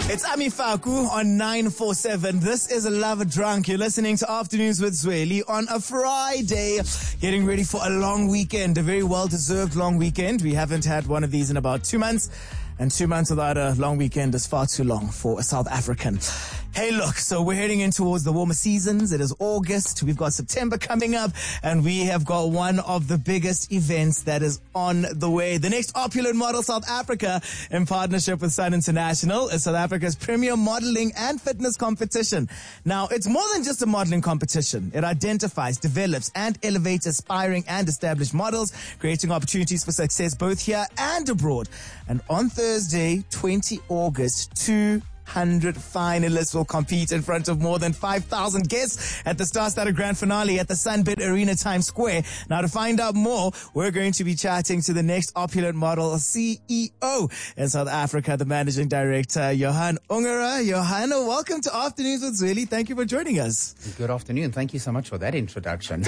It's Ami Faku on 947. This is Love Drunk. You're listening to Afternoons with Zweli on a Friday. Getting ready for a long weekend, a very well-deserved long weekend. We haven't had one of these in about 2 months. And 2 months without a long weekend is far too long for a South African. Hey, look, so we're heading in towards the warmer seasons. It is August. We've got September coming up, and we have got one of the biggest events that is on the way. The next Opulent Model South Africa, in partnership with Sun International, is South Africa's premier modeling and fitness competition. Now, it's more than just a modeling competition. It identifies, develops, and elevates aspiring and established models, creating opportunities for success both here and abroad. And on Thursday, 20 August, 200 finalists will compete in front of more than 5,000 guests at the star-studded grand finale at the Sunbet Arena Times Square. Now, to find out more, we're going to be chatting to the next Opulent Model CEO in South Africa, the Managing Director, Johan Ungera. Johan, welcome to Afternoons with Zweli. Thank you for joining us. Good afternoon. Thank you so much for that introduction.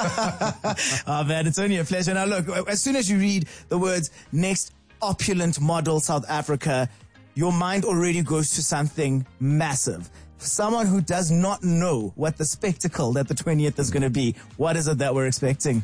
Oh, man, it's only a pleasure. Now, look, as soon as you read the words next Opulent Model South Africa, your mind already goes to something massive. For someone who does not know what the spectacle that the 20th is going to be, what is it that we're expecting?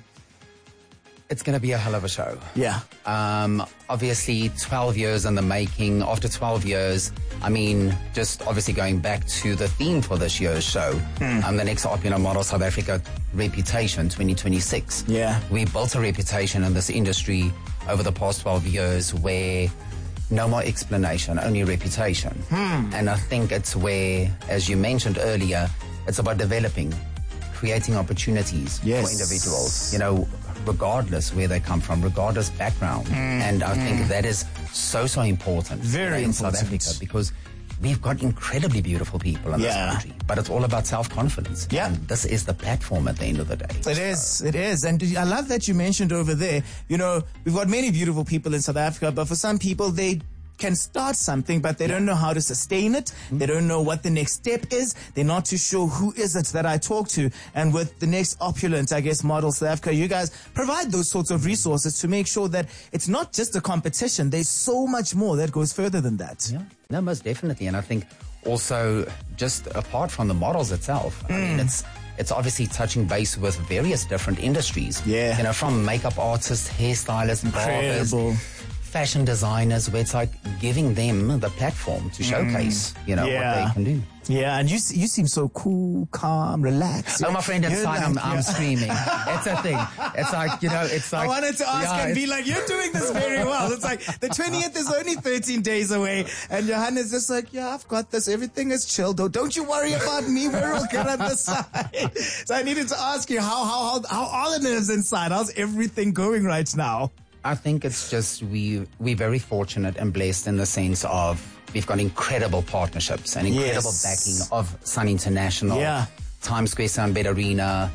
It's going to be a hell of a show. Yeah. Obviously, 12 years in the making. After 12 years, I mean, just obviously going back to the theme for this year's show, the next Opulent Model South Africa Reputation 2026. Yeah. We built a reputation in this industry over the past 12 years where no more explanation, only reputation. And I think it's where, as you mentioned earlier, it's about developing, creating opportunities for individuals, you know, regardless where they come from, regardless background. And I think that is so important. Very in important. South Africa, because we've got incredibly beautiful people in this country, but it's all about self-confidence. Yeah. And this is the platform at the end of the day. It is. And I love that you mentioned over there, you know, we've got many beautiful people in South Africa, but for some people, they can start something, but they don't know how to sustain it. They don't know what the next step is. They're not too sure who is it that I talk to. And with the next Opulent, I guess, Model South Africa, you guys provide those sorts of resources to make sure that it's not just a competition. There's so much more that goes further than that. Yeah, no, most definitely. And I think also, just apart from the models itself, I mean, it's obviously touching base with various different industries. Yeah. You know, from makeup artists, hairstylists, barbers, fashion designers, where it's like giving them the platform to showcase, you know, what they can do. Yeah, and you seem so cool, calm, relaxed. Oh, my friend inside, I'm screaming. It's a thing. It's like, you know, it's like... I wanted to ask and be like, you're doing this very well. It's like, the 20th is only 13 days away, and Johan is just like, yeah, I've got this. Everything is chill, though. Don't you worry about me. We're all good on this side. So I needed to ask you, how are the nerves inside? How's everything going right now? I think it's just we're very fortunate and blessed in the sense of we've got incredible partnerships and incredible backing of Sun International, Times Square Sunbet Arena,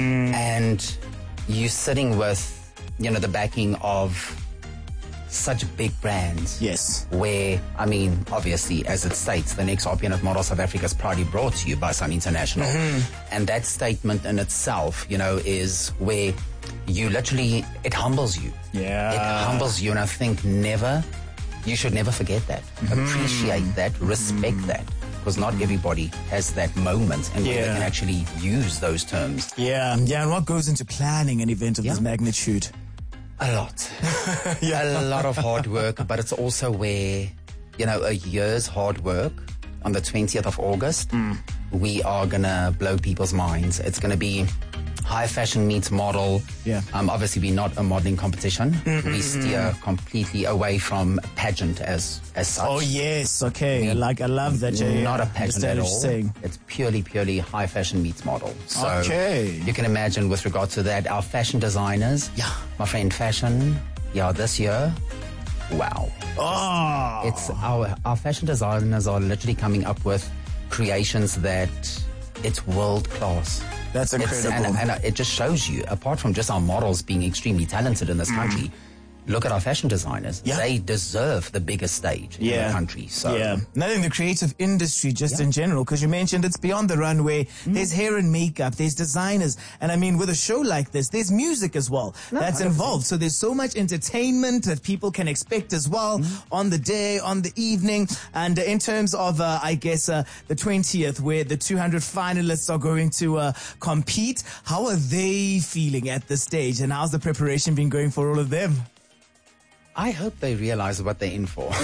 and you're sitting with, you know, the backing of such big brands. Yes. Where, I mean, obviously, as it states, the next Opulent Model South Africa is proudly brought to you by Sun International. And that statement in itself, you know, is where you literally, it humbles you. Yeah. It humbles you, and I think you should never forget that. Appreciate that, respect that, because not everybody has that moment and where they can actually use those terms. Yeah, and what goes into planning an event of this magnitude? A lot. A lot of hard work, but it's also where, you know, a year's hard work on the 20th of August, we are going to blow people's minds. It's going to be high fashion meets model. Yeah. Obviously, we're not a modeling competition. We steer completely away from pageant as such. Oh, yes. Okay. I love that. Not a pageant at all. It's purely high fashion meets model. So you can imagine with regard to that, our fashion designers, my friend fashion, this year, wow. Oh. It's our fashion designers are literally coming up with creations that it's world class. That's incredible. And it just shows you, apart from just our models being extremely talented in this country, look at our fashion designers. Yeah. They deserve the biggest stage in the country. So yeah, and I think the creative industry just in general, because you mentioned it's beyond the runway. There's hair and makeup, there's designers, and I mean with a show like this, there's music as well that's involved. So there's so much entertainment that people can expect as well on the day, on the evening, and in terms of I guess the 20th, where the 200 finalists are going to compete. How are they feeling at this stage, and how's the preparation been going for all of them? I hope they realize what they're in for.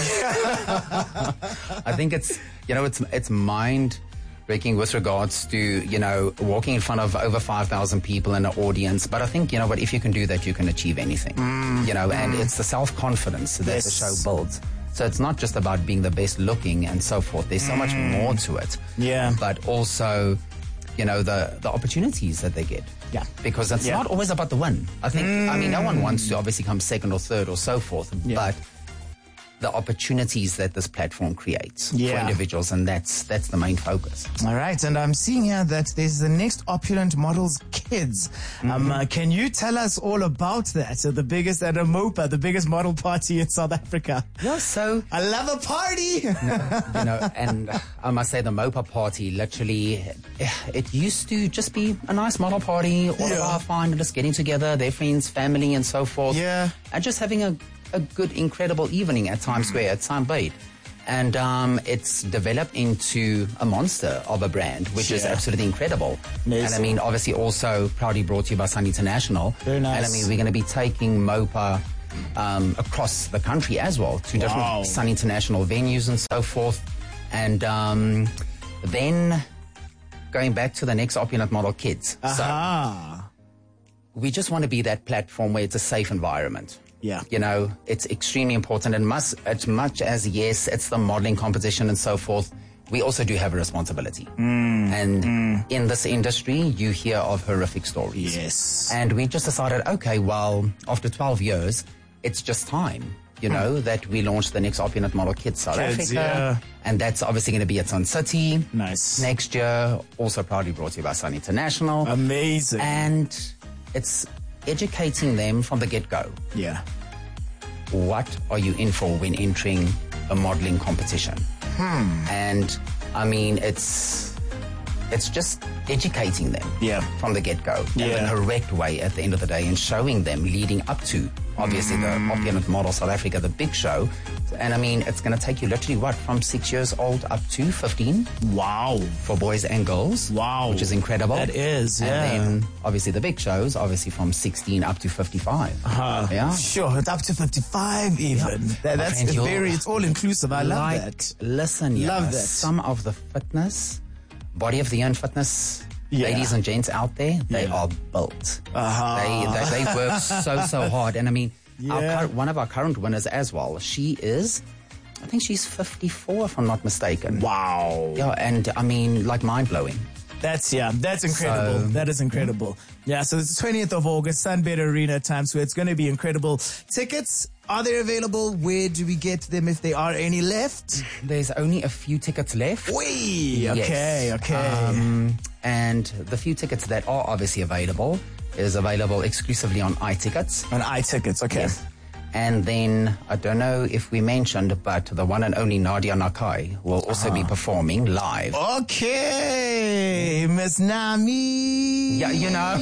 I think it's mind-breaking with regards to, walking in front of over 5,000 people in an audience. But I think, if you can do that, you can achieve anything. And it's the self-confidence that the show builds. So it's not just about being the best looking and so forth. There's so much more to it. Yeah. But also, the opportunities that they get. Yeah. Because it's not always about the win. I think, no one wants to obviously come second or third or so forth, but the opportunities that this platform creates for individuals, and that's the main focus. All right, and I'm seeing here that there's the Next Opulent Models Kids. Can you tell us all about that? So the biggest at MOPA, the biggest model party in South Africa. Yeah, so I love a party. And I must say the MOPA party, literally, it used to just be a nice model party, all of our finalists getting together, their friends, family, and so forth. Yeah. And just having a good, incredible evening at Times Square, at Signbait. And it's developed into a monster of a brand, which is absolutely incredible. Amazing. And obviously also proudly brought to you by Sun International. Very nice. And we're going to be taking MOPA across the country as well to different Sun International venues and so forth. And then going back to the Next Opulent Model Kids. So we just want to be that platform where it's a safe environment. Yeah. It's extremely important, and as much as, yes, it's the modeling competition and so forth, we also do have a responsibility. And in this industry, you hear of horrific stories. Yes. And we just decided, okay, well, after 12 years, it's just time, that we launched the Next Opulent Model Kids South Africa. Yeah. And that's obviously going to be at Sun City. Nice. Next year, also proudly brought to you by Sun International. Amazing. And it's educating them from the get-go. Yeah. What are you in for when entering a modeling competition? And it's just educating them from the get-go in the correct way at the end of the day, and showing them leading up to obviously the Opulent Model South Africa, the big show. And it's going to take you literally from 6 years old up to 15. Wow. For boys and girls. Wow. Which is incredible. That is, And then obviously the big shows, obviously from 16 up to 55. Yeah. Sure, it's up to 55 even. That's it's all inclusive. I love that. Listen, love that. Some of the fitness, body of the year and fitness ladies and gents out there, they are built. They work so hard. And one of our current winners as well, I think she's 54 if I'm not mistaken. Wow. Yeah, and mind-blowing. That's incredible. That is incredible. Yeah, so it's the 20th of August, Sunbed Arena, Times Square. It's going to be incredible. Tickets, are they available? Where do we get them if there are any left? There's only a few tickets left. Wee! Okay, yes. okay. And the few tickets that are obviously available is available exclusively on iTickets. On iTickets, okay. Yes. And then, I don't know if we mentioned, but the one and only Nadia Nakai will also be performing live. Okay, Miss Nami. Yeah,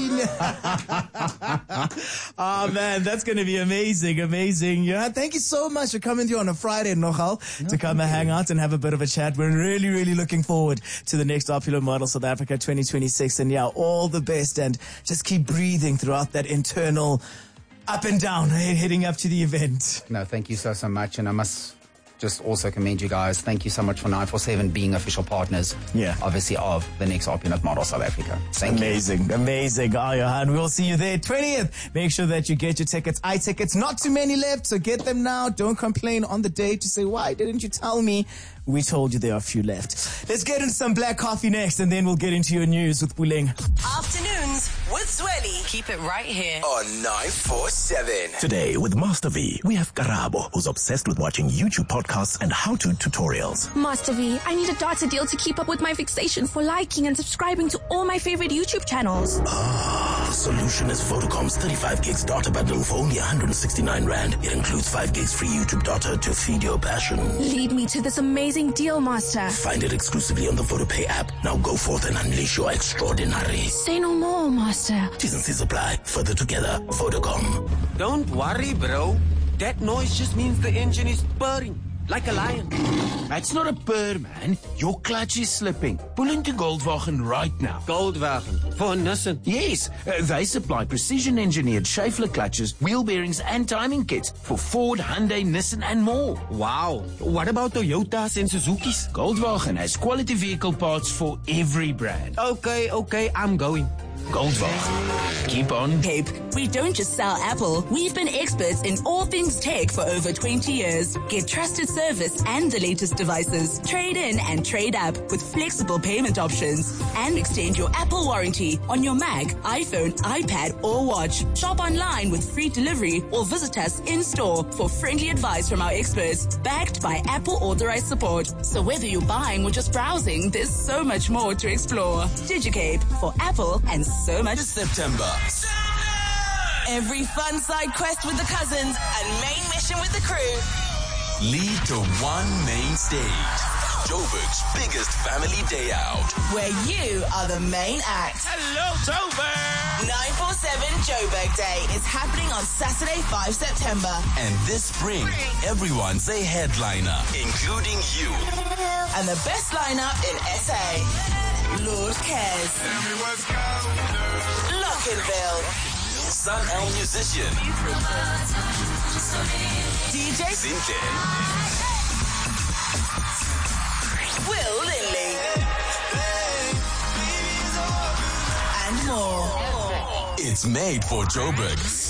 Oh, man, that's going to be amazing, amazing. Yeah, thank you so much for coming through on a Friday, Nochal, to come and hang out and have a bit of a chat. We're really, really looking forward to the Next Opulent Model South Africa 2026. And all the best, and just keep breathing throughout that internal up and down, heading up to the event. No, thank you so much. And I must just also commend you guys. Thank you so much for 947 being official partners, obviously, of the Next Opulent Model South Africa. Thank you. Amazing. Johan, we'll see you there 20th. Make sure that you get your tickets. iTickets, not too many left, so get them now. Don't complain on the day to say, why didn't you tell me? We told you there are a few left. Let's get into some black coffee next, and then we'll get into your news with Puleng. Afternoons with Zweli. Keep it right here on 947. Today with Master V, we have Karabo, who's obsessed with watching YouTube podcasts podcasts, and how-to tutorials. Master V, I need a data deal to keep up with my fixation for liking and subscribing to all my favorite YouTube channels. The solution is Vodacom's 35 gigs data bundle for only 169 Rand. It includes 5 gigs free YouTube data to feed your passion. Lead me to this amazing deal, Master. Find it exclusively on the VodaPay app. Now go forth and unleash your extraordinary. Say no more, Master. T's and C's apply. Further together, Vodacom. Don't worry, bro. That noise just means the engine is purring. Like a lion. That's not a purr, man. Your clutch is slipping. Pull into Goldwagen right now. Goldwagen. For Nissan. Yes, they supply precision-engineered Schaeffler clutches, wheel bearings, and timing kits for Ford, Hyundai, Nissan, and more. Wow. What about Toyotas and Suzukis? Goldwagen has quality vehicle parts for every brand. Okay, I'm going. Goldwagen. Keep on. Cape, we don't just sell Apple. We've been experts in all things tech for over 20 years. Get trusted service and the latest devices. Trade in and trade up with flexible payment options. And extend your Apple warranty on your Mac, iPhone, iPad, or watch. Shop online with free delivery or visit us in-store for friendly advice from our experts. Backed by Apple authorized support. So whether you're buying or just browsing, there's so much more to explore. DigiCape for Apple and so much. This September. Every fun side quest with the cousins and main mission with the crew. Lead to one main stage. Joburg's biggest family day out. Where you are the main act. Hello, Joburg! 947 Joburg Day is happening on Saturday, 5 September. And this spring, everyone's a headliner, including you. And the best lineup in SA. Lord Cares. Lockenville. Sun El Musician. DJ Zinten. Will Lindley. And more. It's made for Joburg.